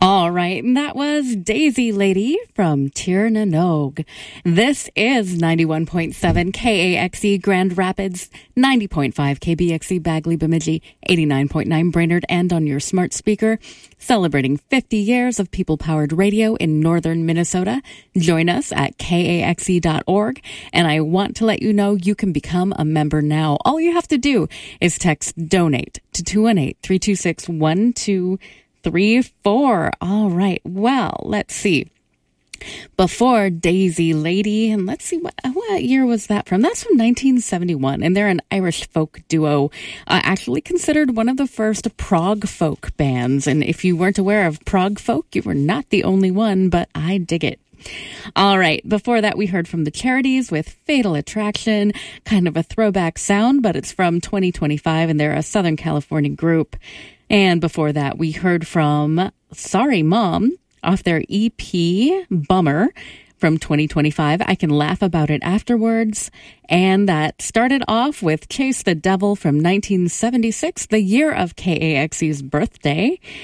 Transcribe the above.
All right, and that was Daisy Lady from Tir na Nog. This is 91.7 KAXE Grand Rapids, 90.5 KBXE Bagley Bemidji, 89.9 Brainerd, and on your smart speaker, celebrating 50 years of people-powered radio in northern Minnesota. Join us at kaxe.org, and I want to let you know you can become a member now. All you have to do is text DONATE to 218-326-1234. All right. Well, let's see. Before Daisy Lady, and let's see what year was that from? That's from 1971, and they're an Irish folk duo, actually considered one of the first prog folk bands. And if you weren't aware of prog folk, you were not the only one, but I dig it. All right. Before that, we heard from the Charities with Fatal Attraction, kind of a throwback sound, but it's from 2025, and they're a Southern California group. And before that, we heard from Sorry Mom off their EP Bummer from 2025. I Can Laugh About It Afterwards. And that started off with Chase the Devil from 1976, the year of KAXE's birthday.